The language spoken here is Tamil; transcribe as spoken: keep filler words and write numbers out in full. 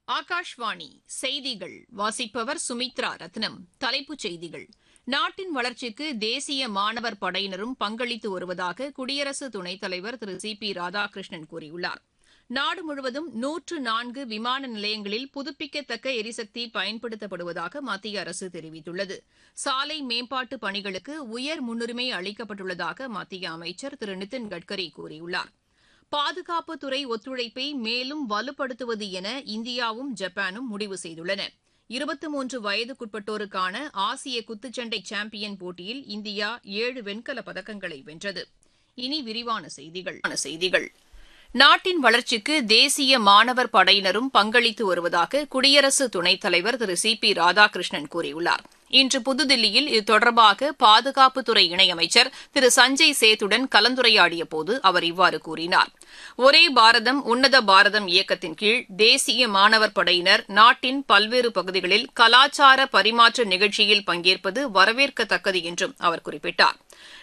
ஆகாஷ்வாணி செய்திகள் வாசிப்பவர் சுமித்ரா ரத்னம். தலைப்புச் செய்திகள்: நாட்டின் வளர்ச்சிக்கு தேசிய மாணவர் படையினரும் பங்களித்து வருவதாக குடியரசு துணைத் தலைவர் திரு சி பி ராதாகிருஷ்ணன் கூறியுள்ளார். நாடு முழுவதும் நூற்று நான்கு விமான நிலையங்களில் புதுப்பிக்கத்தக்க எரிசக்தி பயன்படுத்தப்படுவதாக மத்திய அரசு தெரிவித்துள்ளது. சாலை மேம்பாட்டு பணிகளுக்கு உயர் முன்னுரிமை அளிக்கப்பட்டுள்ளதாக மத்திய அமைச்சர் திரு நிதின் கட்கரி கூறியுள்ளார். பாதுகாப்புத்துறை ஒத்துழைப்பை மேலும் வலுப்படுத்துவது என இந்தியாவும் ஜப்பானும் முடிவு செய்துள்ளன. இருபத்தி மூன்று வயதுக்குட்பட்டோருக்கான ஆசிய குத்துச்சண்டை சாம்பியன் போட்டியில் இந்தியா ஏழு வெண்கலப் பதக்கங்களை வென்றது. இனி விரிவான செய்திகள் செய்திகள் நாட்டின் வளர்ச்சிக்கு தேசிய மாணவர் படையினரும் பங்களித்து வருவதாக குடியரசு துணைத் தலைவர் திரு சி பி ராதாகிருஷ்ணன் கூறியுள்ளார். இன்று புதுதில்லியில் இது தொடர்பாக பாதுகாப்புத்துறை இணையமைச்சர் திரு சஞ்சய் சேத்துடன் கலந்துரையாடியபோது அவர் இவ்வாறு கூறினார். ஒரே பாரதம் உன்னத பாரதம் இயக்கத்தின் கீழ் தேசிய மாணவர் படையினர் நாட்டின் பல்வேறு பகுதிகளில் கலாச்சார பரிமாற்ற நிகழ்ச்சியில் பங்கேற்பது வரவேற்கத்தக்கது என்றும் அவர் குறிப்பிட்டார்.